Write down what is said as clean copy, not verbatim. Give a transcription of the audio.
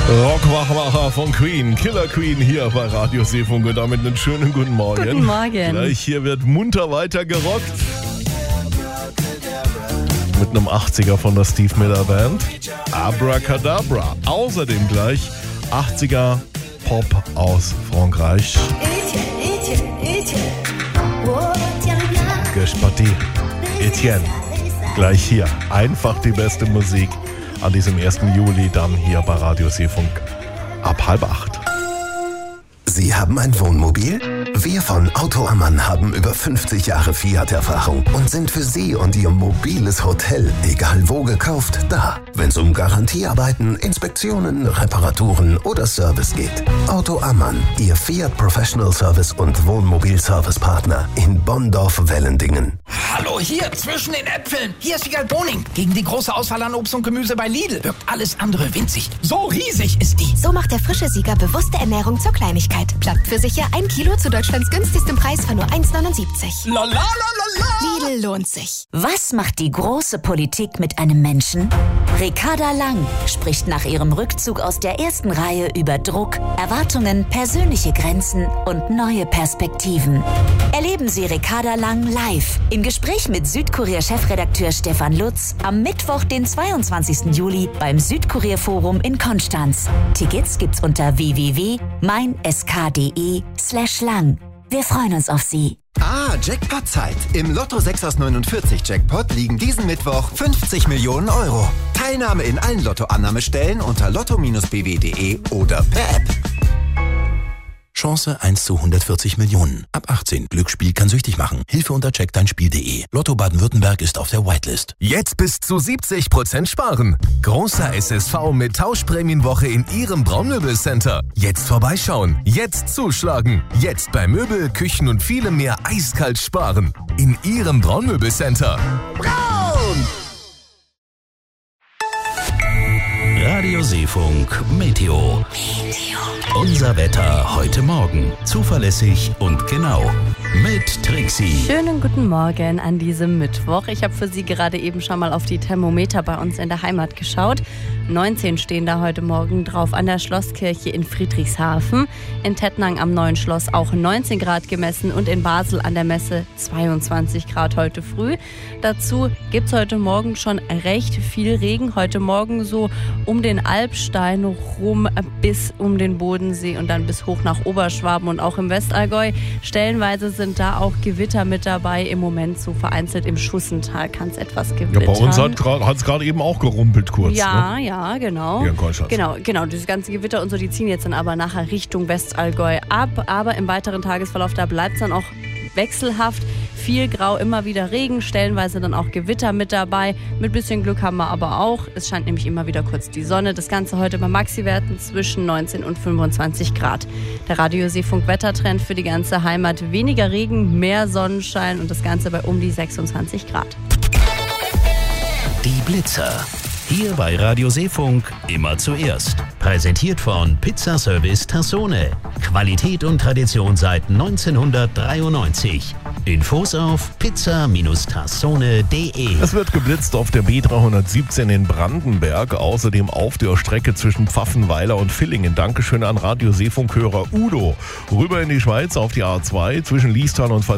Rockwachmacher von Queen, Killer Queen hier bei Radio Seefunk und damit einen schönen guten Morgen. Guten Morgen. Gleich hier wird munter weiter gerockt. Mit einem 80er von der Steve Miller Band. Abracadabra. Außerdem gleich 80er Pop aus Frankreich. Gespati. Etienne. Gleich hier. Einfach die beste Musik an diesem 1. Juli dann hier bei Radio Seefunk ab 7:30. Sie haben ein Wohnmobil? Wir von Auto Ammann haben über 50 Jahre Fiat-Erfahrung und sind für Sie und Ihr mobiles Hotel, egal wo gekauft, da. Wenn es um Garantiearbeiten, Inspektionen, Reparaturen oder Service geht. Auto Ammann, Ihr Fiat Professional Service und Wohnmobil-Service-Partner in Bonndorf-Wellendingen. Hallo, hier, zwischen den Äpfeln. Hier ist Wiegald Boning. Gegen die große Auswahl an Obst und Gemüse bei Lidl wirkt alles andere winzig. So riesig ist die. So macht der frische Sieger bewusste Ernährung zur Kleinigkeit. Plagt für sicher 1 Kilo zu Deutschlands günstigstem Preis von nur 1,79. La la la la la. Lidl lohnt sich. Was macht die große Politik mit einem Menschen? Ricarda Lang spricht nach ihrem Rückzug aus der ersten Reihe über Druck, Erwartungen, persönliche Grenzen und neue Perspektiven. Erleben Sie Ricarda Lang live im Gespräch mit Südkurier-Chefredakteur Stefan Lutz am Mittwoch, den 22. Juli beim Südkurier-Forum in Konstanz. Tickets gibt's unter www.meinsk.de/lang. Wir freuen uns auf Sie. Jackpot-Zeit. Im Lotto 6 aus 49 Jackpot liegen diesen Mittwoch 50 Millionen Euro. Teilnahme in allen Lotto-Annahmestellen unter lotto-bw.de oder per App. Chance 1 zu 140 Millionen. Ab 18. Glücksspiel kann süchtig machen. Hilfe unter checkdeinspiel.de. Lotto Baden-Württemberg ist auf der Whitelist. Jetzt bis zu 70% sparen. Großer SSV mit Tauschprämienwoche in Ihrem Braunmöbelcenter. Jetzt vorbeischauen. Jetzt zuschlagen. Jetzt bei Möbel, Küchen und vielem mehr eiskalt sparen. In Ihrem Braunmöbelcenter. Braun! Radio Seefunk Meteo. Unser Wetter heute Morgen. Zuverlässig und genau. Mit Trixie. Schönen guten Morgen an diesem Mittwoch. Ich habe für Sie gerade eben schon mal auf die Thermometer bei uns in der Heimat geschaut. 19 stehen da heute Morgen drauf an der Schlosskirche in Friedrichshafen. In Tettnang am Neuen Schloss auch 19 Grad gemessen und in Basel an der Messe 22 Grad heute früh. Dazu gibt es heute Morgen schon recht viel Regen. Heute Morgen so um den Alpstein rum bis um den Bodensee und dann bis hoch nach Oberschwaben und auch im Westallgäu. Stellenweise sind da auch Gewitter mit dabei. Im Moment so vereinzelt im Schussental kann es etwas gewittern. Ja, bei uns hat es gerade eben auch gerumpelt kurz. Ja, ne? Ja, genau. Hier in Konstanz. Genau. Dieses ganze Gewitter und so, die ziehen jetzt dann aber nachher Richtung Westallgäu ab. Aber im weiteren Tagesverlauf, da bleibt es dann auch wechselhaft. Viel Grau, immer wieder Regen, stellenweise dann auch Gewitter mit dabei. Mit bisschen Glück haben wir aber auch. Es scheint nämlich immer wieder kurz die Sonne. Das Ganze heute bei Maxi-Werten zwischen 19 und 25 Grad. Der Radio Seefunk Wettertrend für die ganze Heimat. Weniger Regen, mehr Sonnenschein und das Ganze bei um die 26 Grad. Die Blitzer. Hier bei Radio Seefunk immer zuerst. Präsentiert von Pizzaservice Tassone. Qualität und Tradition seit 1993. Infos auf pizza-tassone.de. Es wird geblitzt auf der B317 in Brandenberg, außerdem auf der Strecke zwischen Pfaffenweiler und Villingen. Dankeschön an Radio Seefunk-Hörer Udo. Rüber in die Schweiz auf die A2 zwischen Liestal und